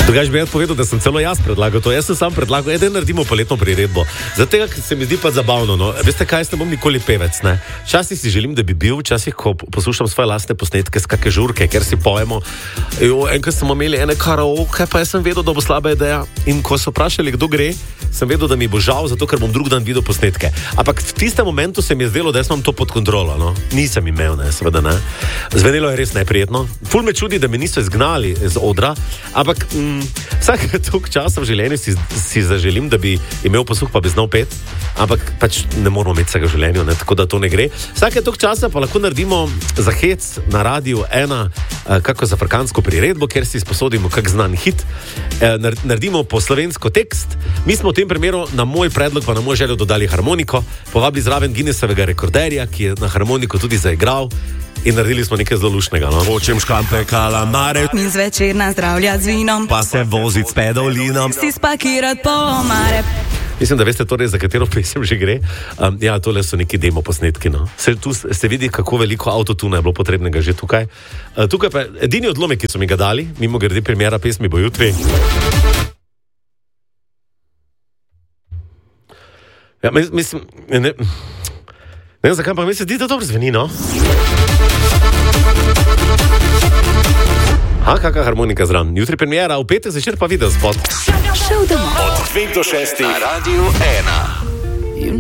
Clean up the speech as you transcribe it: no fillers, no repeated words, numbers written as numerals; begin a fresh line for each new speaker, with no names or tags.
Drugač bi jaz povedal, da sem celo jaz predlagal to. Jaz sem sam predlagal, da naredimo poletno priredbo. Zato se mi zdi pa zabavno. No. Veste kaj, jaz ne bom nikoli pevec. Ne? Včasih si želim, da bi bil, včasih, ko poslušam svoje lastne posnetke z kakšne žurke, ker si pojemo. Enkrat smo imeli ene karaoke, pa jaz sem vedel, da bo slaba ideja. In ko so vprašali, kdo gre, sem vedel, da mi bo žal, zato ker bom drug dan videl posnetke. Ampak v tistem momentu se mi je zdelo, da jaz imam to pod kontrolo. No? Nisem imel, ne, seveda ne. Zvenelo je res neprijetno. Ful me čudi, da me niso izgnali z odra, ampak vsak toliko časa v življenju si zaželim, da bi imel posluh, pa bi znal pet, ampak pač ne moramo imeti vsega v življenju, ne, tako da to ne gre. Vsake toliko časa pa lahko naredimo za hec na Radiu 1 kako zafrkansko priredbo, kjer si sposodimo kak znan hit, naredimo po slovensko tekst. Mi smo v tem primeru na moj predlog pa na moj željo dodali harmoniko, povabili zraven Guinnessovega rekorderja, ki je na harmoniko tudi zaigral. In naredili smo nekaj zelo lušnega, no? Hočem škampe, kalamare
in zvečer nazdravljati z vinom,
pa se voziti s pedolinom,
si spakirati po omare.
Mislim, da veste torej, za katero pesem že gre. Ja, tole so neki demo posnetki, no. Tu se vidi, kako veliko autotuna je bilo potrebnega že tukaj. Tukaj pa edini odlomek, ki so mi ga dali, mimo grede premiera pesmi bo jutri. Ja, mislim, ne vem zakaj, pa mi se zdi, da dobro zveni, no? Kakšna harmonika zraven. Jutri premiera, v petek zvečer pa video spot.
Od 5 do 6 na Radiu 1.